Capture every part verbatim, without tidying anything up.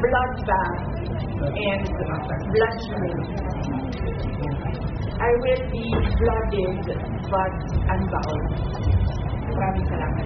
blood bank and blood I will be blooded but unbound. Maraming salamat.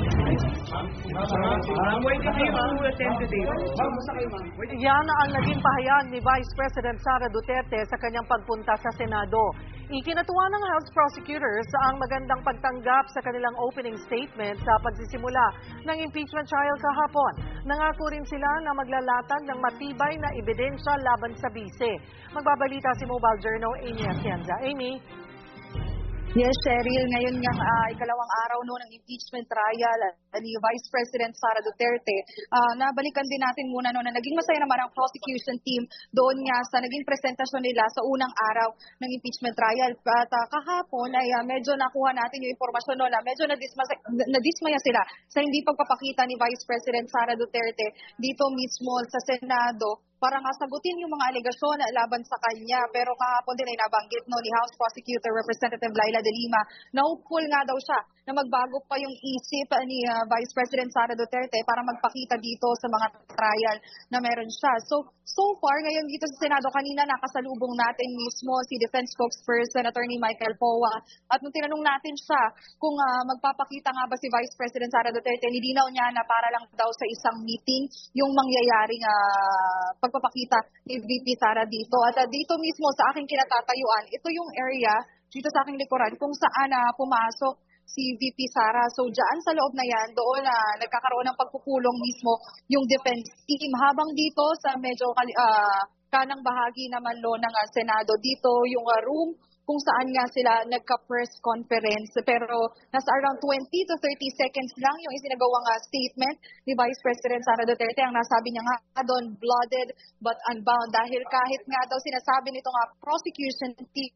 Yan ang naging pahayag ni Vice President Sara Duterte sa kanyang pagpunta sa Senado. Ikinatuwa ng House Prosecutors ang magandang pagtanggap sa kanilang opening statement sa pagsisimula ng impeachment trial kahapon. Nangako rin sila na maglalatag ng matibay na ebidensya laban sa bise. Magbabalita si Mobile Journal Amy Atienza. Amy? Yes, Cheryl, ngayon nga uh, ikalawang araw no ng impeachment trial uh, ni Vice President Sara Duterte. Uh, nabalikan din natin muna no na naging masaya naman ang prosecution team doon nga sa naging presentasyon nila sa unang araw ng impeachment trial. At uh, kahapon ay uh, medyo nakuha natin yung impormasyon no na medyo nadismaya, nadismaya sila sa hindi pagpapakita ni Vice President Sara Duterte dito mismo sa Senado para nga sagutin yung mga alegasyon laban sa kanya. Pero kahapon din ay nabanggit no, ni House Prosecutor Representative Laila de Lima na hopeful nga daw siya na magbago pa yung isip ni uh, Vice President Sara Duterte para magpakita dito sa mga trial na meron siya. So, so far, ngayon dito sa Senado, kanina nakasalubong natin mismo si Defense Spokesperson Attorney Michael Powa. At nung tinanong natin siya kung uh, magpapakita nga ba si Vice President Sara Duterte, nilinaw niya na para lang daw sa isang meeting yung mangyayaring uh, pagpapakita ni V P Sara dito. At uh, dito mismo sa aking kinatatayuan, ito yung area dito sa aking likuran kung saan uh, pumasok si V P Sara. So dyan sa loob na yan, doon na uh, nagkakaroon ng pagpupulong mismo yung defense team. Habang dito sa medyo uh, kanang bahagi naman lo ng uh, Senado, dito yung uh, room kung saan nga sila nagka-press conference. Pero nasa around twenty to thirty seconds lang yung isinagawang uh, statement ni Vice President Sara Duterte. Ang nasabi niya nga doon, blooded but unbound. Dahil kahit nga daw sinasabi nito nga prosecution team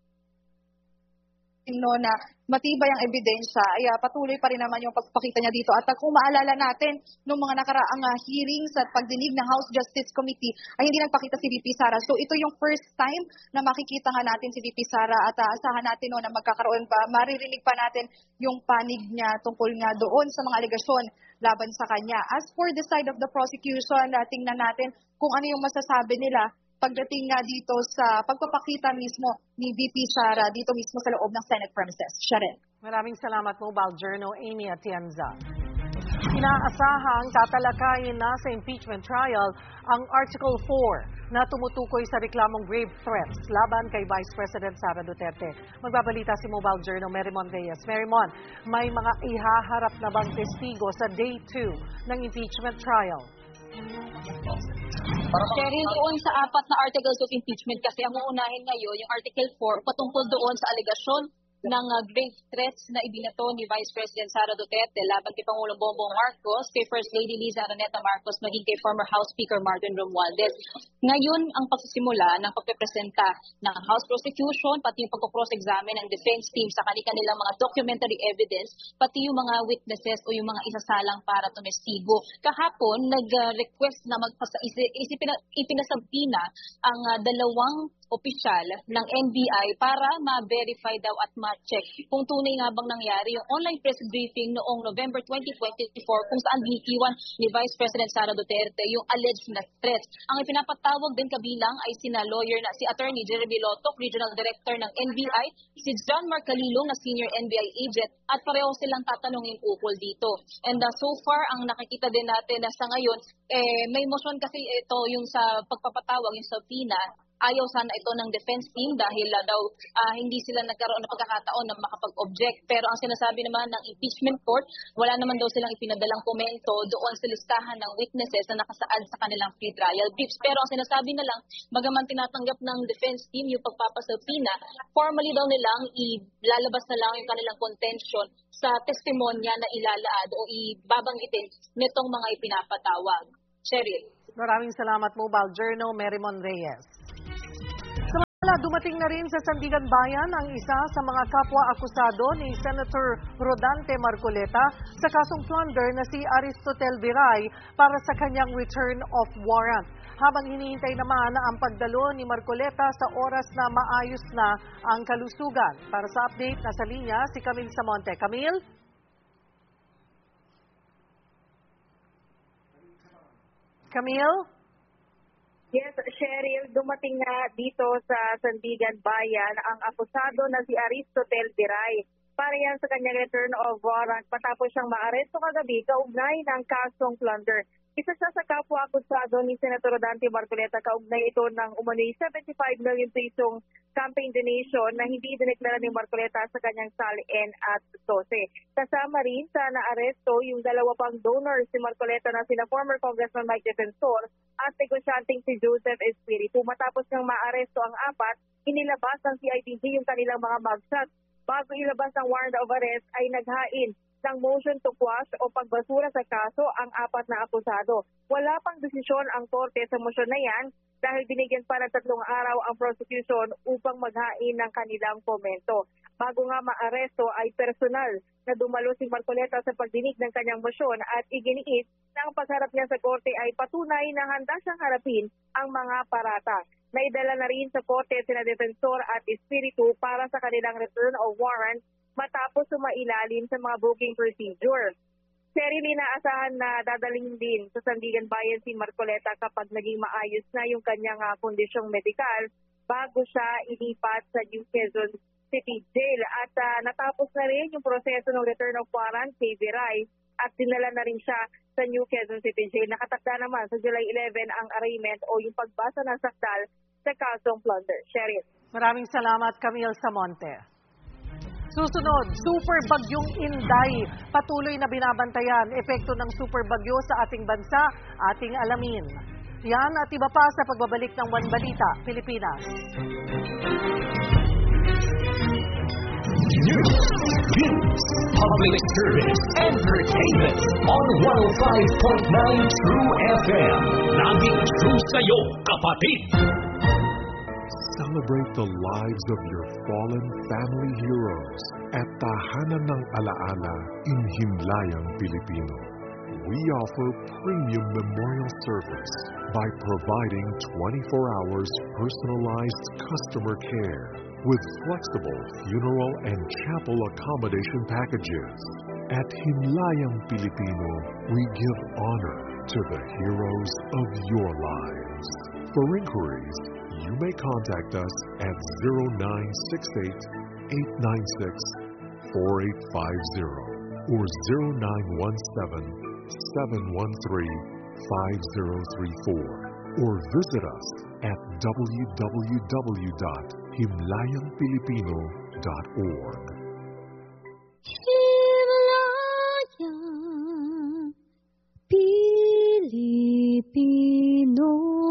no na matibay ang ebidensya, ay uh, patuloy pa rin naman yung pagpakita niya dito. At uh, kung maalala natin, nung mga nakaraang uh, hearings at pagdinig ng House Justice Committee, ay hindi nagpakita si V P Sara. So ito yung first time na makikita nga natin si V P Sara at uh, asahan natin no, na magkakaroon pa, maririnig pa natin yung panig niya tungkol nga doon sa mga alegasyon laban sa kanya. As for the side of the prosecution, uh, tingnan natin kung ano yung masasabi nila pagdating nga dito sa pagpapakita mismo ni V P Sara dito mismo sa loob ng Senate premises. Sharon. Maraming salamat, Mobile Journal Amy Atienza. Inaasahang tatalakayin na sa impeachment trial ang Article four na tumutukoy sa reklamong grave threats laban kay Vice President Sara Duterte. Magbabalita si Mobile Journal Merimon Reyes. Merimon, may mga ihaharap na bang testigo sa day two ng impeachment trial? Cheryl, doon sa apat na articles of impeachment kasi ang uunahin ngayon yung Article four patungkol doon sa alegasyon ng uh, grave threats na ibinato ni Vice President Sara Duterte laban kay Pangulong Bongbong Marcos, kay First Lady Liza Araneta Marcos, maging kay former House Speaker Martin Romualdez. Ngayon, ang pagsisimula ng pagpepresenta ng House Prosecution, pati yung pagkocross-examine ng defense team sa kanilang mga documentary evidence, pati yung mga witnesses o yung mga isasalang para tumestigo. Kahapon, nag-request na magpasa, isipina, ipinasabina ang uh, dalawang opisyal ng N B I para ma-verify daw at ma-check kung tunay nga bang nangyari yung online press briefing noong November twenty twenty-four kung saan binikiwan ni Vice President Sara Duterte yung alleged na threats. Ang ipinapatawag din kabilang ay sina lawyer na si Attorney Jeremy Lotoc, Regional Director ng N B I, si John Mark Calilong na Senior N B I Agent at pareho silang tatanungin ukol dito. And uh, so far, ang nakikita din natin na sa ngayon, eh, may motion kasi ito yung sa pagpapatawag, yung subpoena. Ayaw sana ito ng defense team dahil uh, daw uh, hindi sila nagkaroon ng pagkakataon na makapag-object. Pero ang sinasabi naman ng impeachment court, wala naman daw silang ipinadalang komento doon sa listahan ng witnesses na nakasaad sa kanilang pre-trial briefs. Pero ang sinasabi na lang, bagaman tinatanggap ng defense team yung pagpapasubpoena, formally daw nilang ilalabas na lang yung kanilang contention sa testimonya na ilalaad o ibabanggitin nitong mga ipinapatawag. Cheryl. Maraming salamat, Mobile Journal Merimon Reyes. Dumating na rin sa Sandigan Bayan ang isa sa mga kapwa-akusado ni Senator Rodante Marcoleta sa kasong plunder na si Aristotel Viray para sa kanyang return of warrant. Habang hinihintay naman ang pagdalo ni Marcoleta sa oras na maayos na ang kalusugan. Para sa update, nasa linya si Camille Samonte. Camille? Camille? Yes, Cheryl, dumating na dito sa Sandigan Bayan ang akusado na si Aristotel Diray para yan sa kanyang return of warrant matapos siyang maaresto kagabi kaugnay ng kasong plunder. Isa siya sa kapwa-akusado ni Senator Dante Marcoleta kaugnay ito ng umano'y seventy-five million pesos campaign donation na hindi dineklara ni Marcoleta sa kanyang salin at tose. Kasama rin sa naaresto yung dalawa pang donors si Marcoleta na sina former Congressman Mike Defensor at negosyanteng si Joseph Espiritu. Matapos nang maaresto ang apat, inilabas ng C I D G yung kanilang mga mugshot. Bago ilabas ang warrant of arrest ay naghain ng motion to quash o pagbasura sa kaso ang apat na akusado. Wala pang desisyon ang korte sa motion na yan dahil binigyan pa ng tatlong araw ang prosecution upang maghain ng kanilang komento. Bago nga maaresto ay personal na dumalo si Marcoleta sa pagdinig ng kanyang motion at iginiit na ang pagharap niya sa korte ay patunay na handa siyang harapin ang mga parata. Naidala na rin sa korte sina Defensor at Espiritu para sa kanilang return of warrant matapos sumailalim sa mga booking procedure. Cheryl, inaasahan na dadaling din sa Sandigan Bayan si Marcoleta kapag naging maayos na yung kanyang uh, kondisyong medikal bago siya ilipat sa New Quezon City Jail. At uh, natapos na rin yung proseso ng return of warrant kay Diray at dinala na rin siya sa New Quezon City Jail. Nakatakda naman sa July eleventh ang arraignment o yung pagbasa ng sakdal sa kasong plunder. Cheryl. Maraming salamat, Camille Samonte. Susunod, super bagyong Inday. Patuloy na binabantayan epekto ng super bagyo sa ating bansa, ating alamin. Yan at iba pa sa pagbabalik ng One Balita, Pilipinas. News, views, public service, entertainment on one oh five point nine True F M. Laging true sa'yo, kapatid! Celebrate the lives of your fallen family heroes at Tahanan ng Alaala in Himlayang, Pilipino. We offer premium memorial service by providing twenty-four hours personalized customer care with flexible funeral and chapel accommodation packages. At Himlayang, Pilipino, we give honor to the heroes of your lives. For inquiries, you may contact us at zero nine six eight, eight nine six, four eight five zero or zero nine one seven, seven one three, five zero three four or visit us at w w w dot himlayang pilipino dot org. Himlayang Pilipino.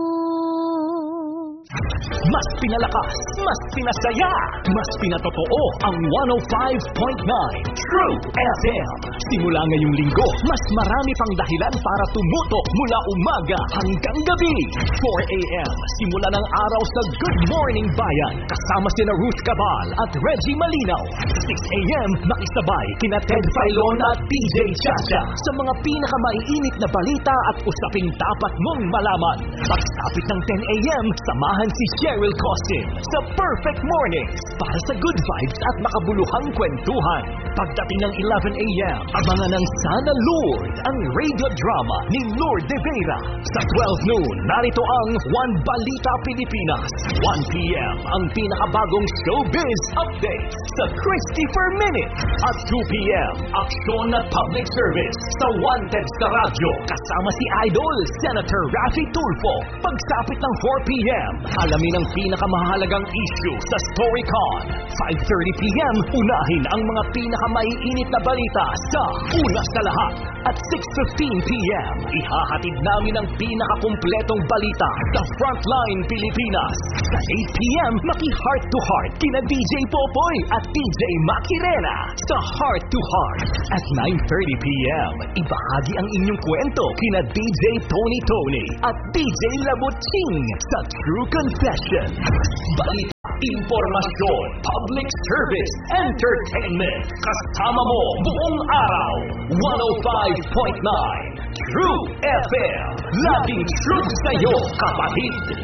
Mas pinalakas, mas pinasaya, mas pinatotoo ang one oh five point nine True F M. Simula ngayong linggo, mas marami pang dahilan para tumutok mula umaga hanggang gabi. four a m simula ng araw sa Good Morning Bayan. Kasama sina Ruth Cabal at Reggie Malinaw. six a m makisabay kina Ted Filon at D J Chacha sa mga pinakamaiinit na balita at usaping dapat mong malaman. Pagsapit ng ten a m samahan si Cheryl Costin sa Perfect Mornings para sa good vibes at makabuluhang kwentuhan. Pagdating ng eleven a m abangan ng Sana Lord ang radio drama ni Lord De Vera. Sa twelve noon, narito ang One Balita Pilipinas. one p m ang pinakabagong showbiz updates sa Christopher Minute. At two p m aksyon at public service sa Wanted sa Radyo kasama si Idol Senator Raffy Tulfo. Pagsapit ng four p m alamin ang pinakamahalagang issue sa StoryCon. five thirty p m unahin ang mga pinakamaiinit na balita sa Una sa Lahat. At six fifteen p m ihahatid namin ang pinakakumpletong balita sa Frontline Pilipinas. Sa eight p m maki-heart to heart kina D J Popoy at D J Makirena sa Heart to Heart. At nine thirty p m ibahagi ang inyong kwento kina D J Tony Tony at D J Labuching sa True Confession. Balita, impormasyon, public service, entertainment. Kasama mo buong araw. one oh five point nine True F M. Laging true sa'yo, kapatid.